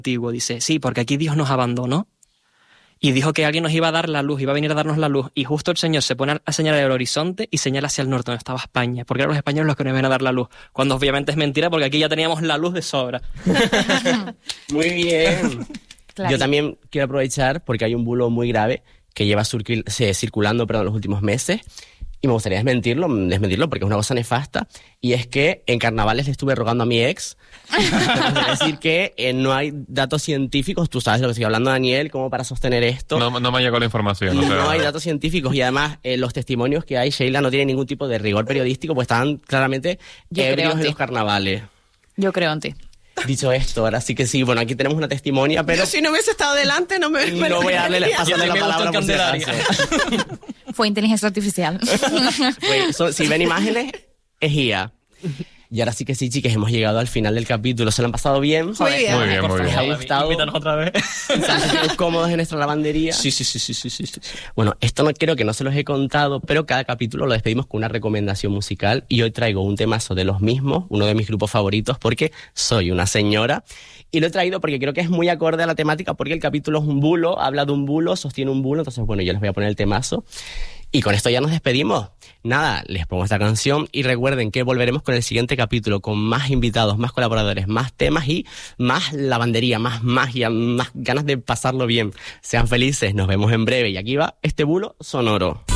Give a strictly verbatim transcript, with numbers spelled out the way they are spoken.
antiguo. Dice, sí, porque aquí Dios nos abandonó y dijo que alguien nos iba a dar la luz, iba a venir a darnos la luz. Y justo el Señor se pone a señalar el horizonte y señala hacia el norte, donde estaba España, porque eran los españoles los que nos iban a dar la luz. Cuando obviamente es mentira, porque aquí ya teníamos la luz de sobra. Muy bien. Claro. Yo también quiero aprovechar, porque hay un bulo muy grave que lleva circul- circulando perdón, los últimos meses, y me gustaría desmentirlo, desmentirlo porque es una cosa nefasta, y es que en carnavales le estuve rogando a mi ex, es decir que eh, no hay datos científicos, tú sabes lo que estoy hablando, Daniel, como para sostener esto. No, no me llegó la información. No, o sea, no hay datos científicos, y además eh, los testimonios que hay, Sheila, no tienen ningún tipo de rigor periodístico, pues estaban claramente ebrios en los carnavales. Yo creo en ti. Dicho esto, ahora sí que sí, bueno, aquí tenemos una testimonia, pero... Yo si no hubiese estado delante no me... me no voy a darle la, pasarle la palabra por si acaso. Fue inteligencia artificial. Pues, so, si ven imágenes, es I A. Y ahora sí que sí, chicas, hemos llegado al final del capítulo. ¿Se lo han pasado bien? Muy bien. Muy bien, muy bien. ¿Les ha gustado? Invítanos otra vez. ¿Se han sentido cómodos en nuestra lavandería? Sí, sí, sí, sí, sí, sí, sí. Bueno, esto no creo que no se los he contado, pero cada capítulo lo despedimos con una recomendación musical y hoy traigo un temazo de los mismos, uno de mis grupos favoritos, porque soy una señora. Y lo he traído porque creo que es muy acorde a la temática, porque el capítulo es un bulo, habla de un bulo, sostiene un bulo, entonces bueno, yo les voy a poner el temazo. Y con esto ya nos despedimos. Nada, les pongo esta canción y recuerden que volveremos con el siguiente capítulo con más invitados, más colaboradores, más temas y más lavandería, más magia, más ganas de pasarlo bien. Sean felices, nos vemos en breve y aquí va este bulo sonoro.